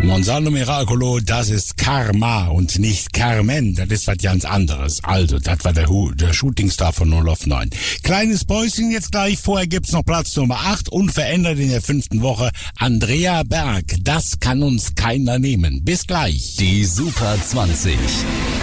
Gonzalo Miracolo, das ist Karma und nicht Carmen, das ist was ganz anderes. Also, das war der Shootingstar von 0 auf 9. Kleines Päuschen jetzt gleich, vorher gibt's noch Platz Nummer 8, unverändert in der 5. Woche. Andrea Berg, das kann uns keiner nehmen. Bis gleich. Die Super 20.